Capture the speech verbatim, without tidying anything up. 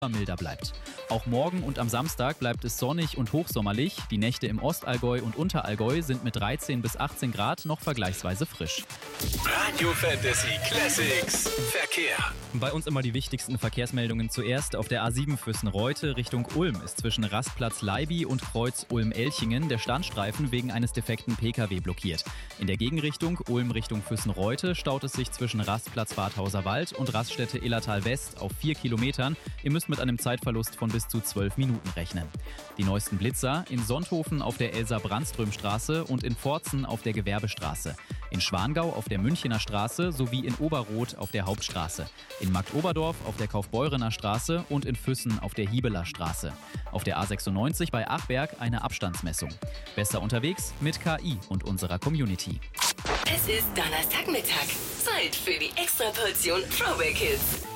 milder bleibt. Auch morgen und am Samstag bleibt es sonnig und hochsommerlich. Die Nächte im Ostallgäu und Unterallgäu sind mit dreizehn bis achtzehn Grad noch vergleichsweise frisch. Radio Fantasy Classics Verkehr. Bei uns immer die wichtigsten Verkehrsmeldungen zuerst. Auf der A sieben Füssen-Reute Richtung Ulm ist zwischen Rastplatz Leiby und Kreuz Ulm-Elchingen der Standstreifen wegen eines defekten Pkw blockiert. In der Gegenrichtung Ulm Richtung Füssen-Reute staut es sich zwischen Rastplatz Badhauser Wald und Raststätte Illertal West auf vier Kilometern. Ihr müsst mit einem Zeitverlust von bis zu zwölf Minuten rechnen. Die neuesten Blitzer in Sonthofen auf der Elsa-Brandström-Straße und in Pforzen auf der Gewerbestraße. In Schwangau auf der Münchener Straße sowie in Oberroth auf der Hauptstraße. In Marktoberdorf auf der Kaufbeurener Straße und in Füssen auf der Hiebeler Straße. Auf der A sechsundneunzig bei Achberg eine Abstandsmessung. Besser unterwegs mit K I und unserer Community. Es ist Donnerstagmittag. Zeit für die Extraportion Throwback Hits.